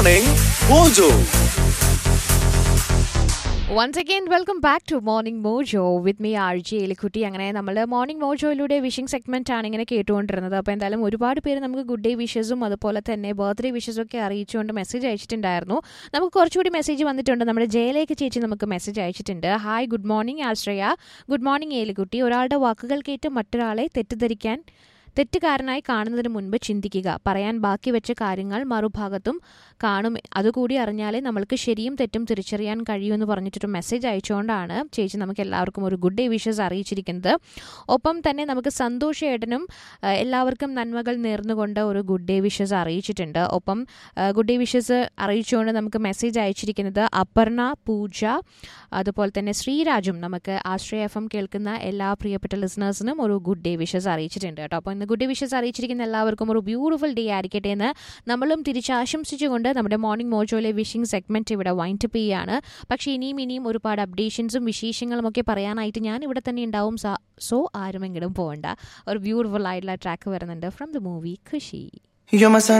Morning Mojo. Once again, welcome back to Morning Mojo with me RJ എലിക്കുട്ടി. അങ്ങനെ നമ്മൾ morning മോജോയിലൂടെ wishing segment ആണ് ഇങ്ങനെ കേട്ടുകൊണ്ടിരുന്നത്. അപ്പോൾ എന്തായാലും ഒരുപാട് പേര് നമുക്ക് ഗുഡ് ഡേ വിഷസും അതുപോലെ തന്നെ ബർത്ത്ഡേ വിഷസും ഒക്കെ അറിയിച്ചുകൊണ്ട് മെസ്സേജ് അയച്ചിട്ടുണ്ടായിരുന്നു. നമുക്ക് കുറച്ചുകൂടി മെസ്സേജ് വന്നിട്ടുണ്ട്. നമ്മുടെ ജയലേഖ ചേച്ചി നമുക്ക് മെസ്സേജ് അയച്ചിട്ടുണ്ട്. ഹായ്, ഗുഡ് മോർണിംഗ് ആശ്രയ, ഗുഡ് മോർണിംഗ് ഏലിക്കുട്ടി. ഒരാളുടെ വാക്കുകൾ കേട്ട് മറ്റൊരാളെ തെറ്റുകാരനായി കാണുന്നതിന് മുൻപ് ചിന്തിക്കുക. പറയാൻ ബാക്കി വെച്ച കാര്യങ്ങൾ മറുഭാഗത്തും കാണും. അതുകൂടി അറിഞ്ഞാലേ നമ്മൾക്ക് ശരിയും തെറ്റും തിരിച്ചറിയാൻ കഴിയുമെന്ന് പറഞ്ഞിട്ടൊരു മെസ്സേജ് അയച്ചുകൊണ്ടാണ് ചേച്ചി നമുക്ക് എല്ലാവർക്കും ഒരു ഗുഡ് ഡേ വിഷസ് അറിയിച്ചിരിക്കുന്നത്. ഒപ്പം തന്നെ നമുക്ക് സന്തോഷ് ഏട്ടനും എല്ലാവർക്കും നന്മകൾ നേർന്നുകൊണ്ട് ഒരു ഗുഡ് ഡേ വിഷസ് അറിയിച്ചിട്ടുണ്ട്. ഒപ്പം ഗുഡ് ഡേ വിഷസ് അറിയിച്ചുകൊണ്ട് നമുക്ക് മെസ്സേജ് അയച്ചിരിക്കുന്നത് അപർണ, പൂജ, അതുപോലെ തന്നെ ശ്രീരാജും നമുക്ക് ആശ്രയ FM കേൾക്കുന്ന എല്ലാ പ്രിയപ്പെട്ട ലിസണേഴ്സിനും ഒരു ഗുഡ് ഡേ വിഷസ് അറിയിച്ചിട്ടുണ്ട് കേട്ടോ. അപ്പോൾ ഇന്ന് ഗുഡ് ഡേ വിഷസ് അറിയിച്ചിരിക്കുന്ന എല്ലാവർക്കും ഒരു ബ്യൂട്ടിഫുൾ ഡേ ആയിരിക്കട്ടെ എന്ന് നമ്മളും തിരിച്ചാശംസിച്ചുകൊണ്ട് നമ്മുടെ മോർണിംഗ് മോജോയിലെ വിഷിംഗ് സെഗ്മെന്റ് ഇവിടെ വൈൻഡപ്പ് ചെയ്യുകയാണ്. പക്ഷേ ഇനിയും ഒരുപാട് അപ്ഡേഷൻസും വിശേഷങ്ങളും ഒക്കെ പറയാനായിട്ട് ഞാൻ ഇവിടെ തന്നെ ഉണ്ടാവും. സോ ആരുമെങ്കിലും പോകണ്ട. ഒരു ബ്യൂട്ടിഫുൾ ആയിട്ടുള്ള ട്രാക്ക് വരുന്നുണ്ട് ഫ്രം ദ മൂവി ഖുഷി.